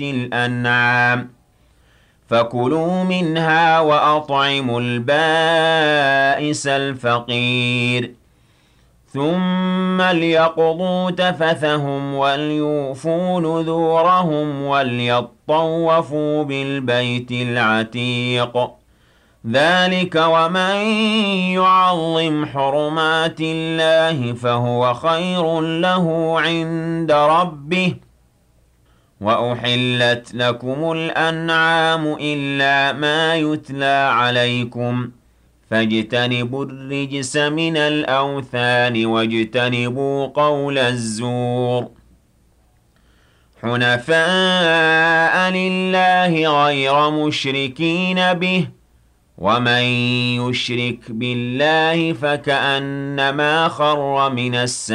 الأنعام فكلوا منها وأطعموا البائس الفقير ثم ليقضوا تفثهم وليوفوا نذورهم وليطوفوا بالبيت العتيق ذلك ومن يعظم حرمات الله فهو خير له عند ربه وأحلت لكم الأنعام إلا ما يتلى عليكم فاجتنبوا الرجس من الأوثان واجتنبوا قول الزور حنفاء لله غير مشركين به ومن يشرك بالله فكأنما خر من السماء